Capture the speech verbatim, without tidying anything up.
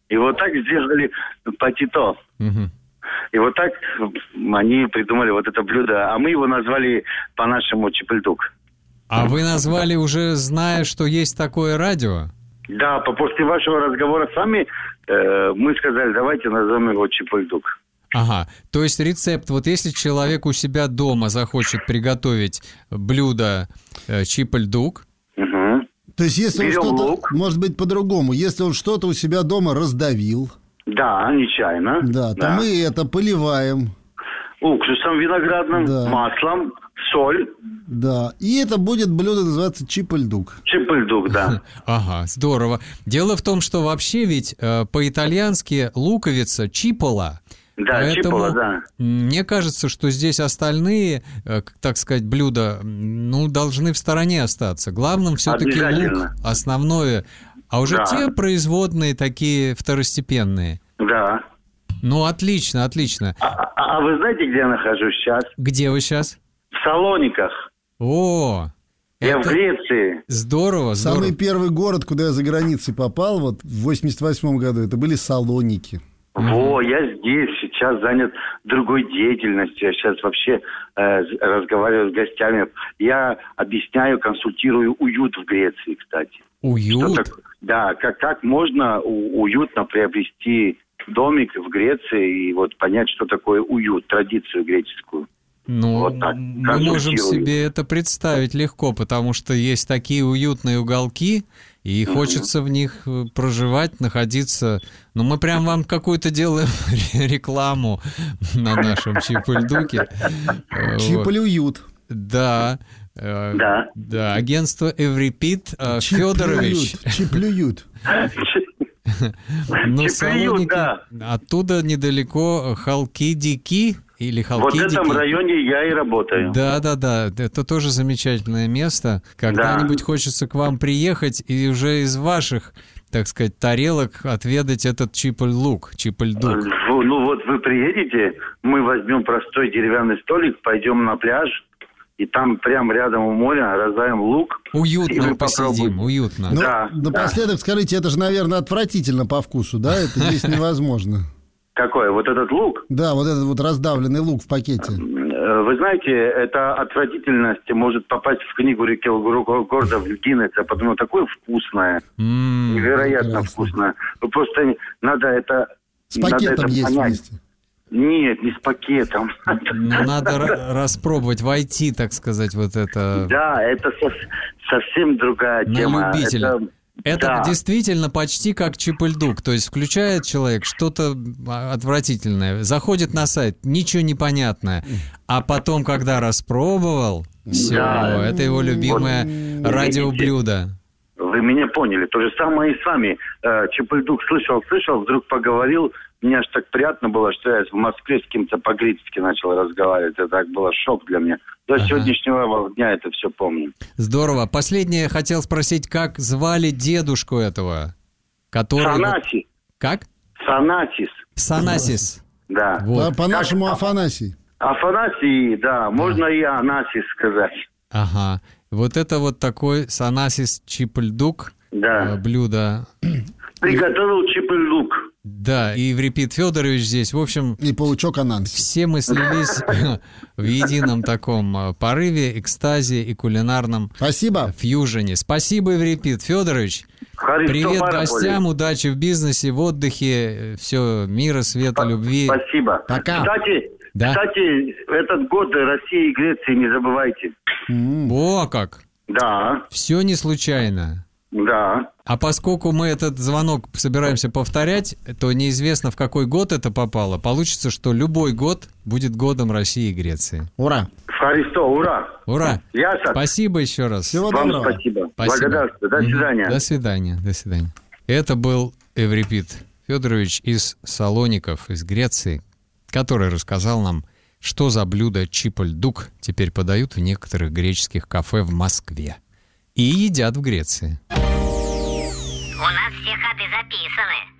И вот так сделали патито. Угу. И вот так они придумали вот это блюдо. А мы его назвали по-нашему чипельдук. А вы назвали уже, зная, что есть такое радио? Да, после вашего разговора с вами э, мы сказали, давайте назовем его чипельдук. Ага, то есть рецепт, вот если человек у себя дома захочет приготовить блюдо э, чипельдук. Угу. То есть если Берем он что-то, лук. может быть по-другому, если он что-то у себя дома раздавил, Да, нечаянно. да, то мы это поливаем. Уксусом виноградным, Да. маслом, соль. Да, и это будет блюдо называться чипельдук. Чипельдук, да. Ага, здорово. Дело в том, что вообще ведь э, по-итальянски луковица чипола. Да, Поэтому чипола, да. мне кажется, что здесь остальные, э, так сказать, блюда, ну, должны в стороне остаться. Главным все-таки лук, Обязательно. основное. А уже Да. те производные такие второстепенные. Да. Ну, отлично, отлично. А, а- а вы знаете, где я нахожусь сейчас? Где вы сейчас? В Салониках. О, Я это в Греции. здорово, здорово. Самый первый город, куда я за границей попал, вот в восемьдесят восьмом году, это были Салоники. Во, я здесь сейчас занят другой деятельностью. Я сейчас вообще э, з- разговариваю с гостями. Я объясняю, консультирую уют в Греции, кстати. Уют? Что так- да, как, как можно у- уютно приобрести домик в Греции и вот понять, что такое уют, традицию греческую. Ну, Вот так, мы можем консультирую. себе это представить легко, потому что есть такие уютные уголки, и хочется в них э, проживать, находиться. Ну, мы прям вам какую-то делаем рекламу на нашем Чипельдуке. Э, вот. Чиполь-уют. Да. э, Да. Да, агентство Эврипид э, Федорович. Чиплюют. Ну, Чипельют, Салоники, да. оттуда недалеко Халкидики или Вот в Халкидики. этом районе я и работаю. Да, да, да, это тоже замечательное место. Когда-нибудь хочется к вам приехать и уже из ваших, так сказать, тарелок отведать этот чиполь-лук, чиполь-дук. Ну, ну вот вы приедете, мы возьмем простой деревянный столик, пойдем на пляж, и там прямо рядом у моря раздаем лук. И Уютно вы посидим, попробуйте. уютно. Ну, Да, напоследок скажите, это же, наверное, отвратительно по вкусу, да? Это есть невозможно. Какой? Вот этот лук? Да, вот этот вот раздавленный лук в пакете. Э, Вы знаете, эта отвратительность может попасть в книгу рекордов Гиннесса, потому что такое вкусное, М, невероятно прекрасно. вкусное. Ну, просто надо это... С надо пакетом это есть понять. вместе. Нет, не с пакетом. Ну, надо ра- распробовать, войти, так сказать, вот это Да, это со- совсем другая на тема. любителя. Это- Это да. действительно почти как чиполь-дук. То есть включает человек что-то отвратительное, заходит на сайт, ничего непонятное. А потом, когда распробовал, все, Да. это его любимое Вот, радиоблюдо. Вы меня поняли. То же самое и с вами. Э, Чиполь-дук слышал, слышал, вдруг поговорил. Мне аж так приятно было, что я в Москве с кем-то по-гречески начал разговаривать. Это так было шок для меня. До Ага. сегодняшнего дня это все помню. Здорово. Последнее хотел спросить, как звали дедушку этого, который... Санасис. Как? Санасис. Санасис. Да. Вот. По- По-нашему Афанасий. Афанасий, да. Можно и Анасис сказать. Ага. Вот это вот такой Санасис чиполь-дук Да. э, блюдо. Приготовил чиполь-дук. Да, и Еврипид Федорович здесь. В общем, И паучок Ананси. все мы слились в едином таком э, порыве, экстазе и кулинарном Спасибо. фьюжене. Спасибо, Еврипид Федорович. Харисто Привет Параполи. гостям, удачи в бизнесе, в отдыхе, все, мира, света, любви. Спасибо. Пока. Кстати, Да. кстати, этот год России и Греции не забывайте. М. О, как! Да, Все не случайно. да. А поскольку мы этот звонок собираемся повторять, то неизвестно, в какой год это попало. Получится, что любой год будет годом России и Греции. Ура. Харисто, ура. Ура! Ясно. Спасибо еще раз. Всего Вам доброго. спасибо. Спасибо. Благодарствую. До Мгм. свидания. До свидания. До свидания. Это был Еврипид Федорович из Салоников, из Греции, который рассказал нам, что за блюдо чиполь-дук теперь подают в некоторых греческих кафе в Москве. И едят в Греции. У нас все ходы записаны.